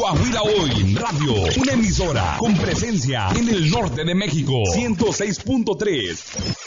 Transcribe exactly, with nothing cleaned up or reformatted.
Coahuila Hoy Radio, una emisora con presencia en el norte de México. ciento seis punto tres.